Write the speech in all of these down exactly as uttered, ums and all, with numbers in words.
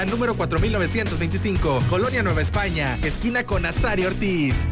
Número cuatro mil novecientos veinticinco, Colonia Nueva España, esquina con Nazario Ortiz.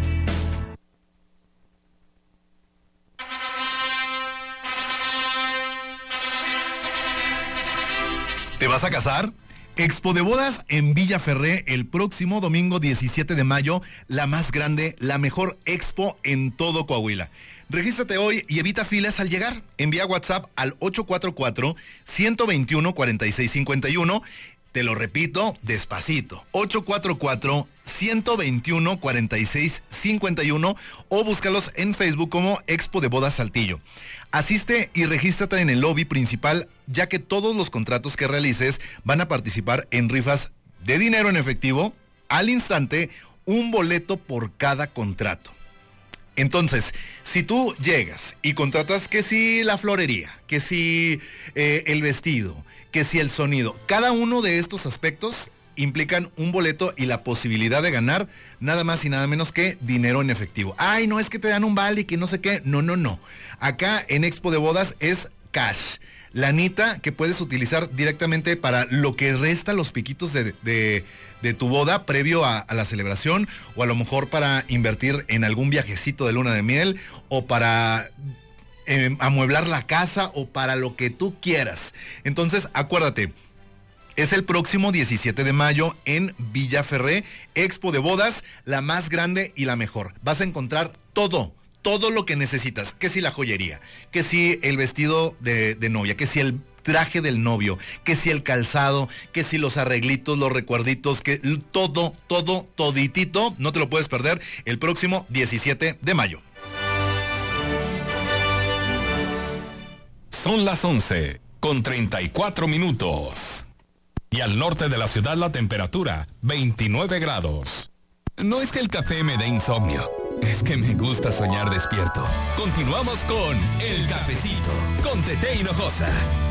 ¿Te vas a casar? Expo de Bodas en Villaferré el próximo domingo diecisiete de mayo, la más grande, la mejor expo en todo Coahuila. Regístrate hoy y evita filas al llegar. Envía WhatsApp al ocho cuatro cuatro, uno dos uno, cuatro seis cinco uno. Te lo repito despacito, ocho cuatro cuatro, uno dos uno, cuatro seis cinco uno o búscalos en Facebook como Expo de Bodas Saltillo. Asiste y regístrate en el lobby principal, ya que todos los contratos que realices van a participar en rifas de dinero en efectivo, al instante, un boleto por cada contrato. Entonces, si tú llegas y contratas que si la florería, que si eh, el vestido, que si el sonido, cada uno de estos aspectos implican un boleto y la posibilidad de ganar nada más y nada menos que dinero en efectivo. Ay, no es que te dan un vale y que no sé qué. No, no, no. Acá en Expo de Bodas es cash. Lanita que puedes utilizar directamente para lo que resta los piquitos de, de, de tu boda previo a, a la celebración, o a lo mejor para invertir en algún viajecito de luna de miel, o para eh, amueblar la casa, o para lo que tú quieras. Entonces, acuérdate, es el próximo diecisiete de mayo en Villaferré, Expo de Bodas, la más grande y la mejor. Vas a encontrar todo. Todo lo que necesitas, que si la joyería, que si el vestido de, de novia, que si el traje del novio, que si el calzado, que si los arreglitos, los recuerditos, que todo, todo, toditito, no te lo puedes perder el próximo diecisiete de mayo. Son las once con treinta y cuatro minutos. Y al norte de la ciudad la temperatura, veintinueve grados. No es que el café me dé insomnio, es que me gusta soñar despierto. Continuamos con El Cafecito, con Tete Hinojosa.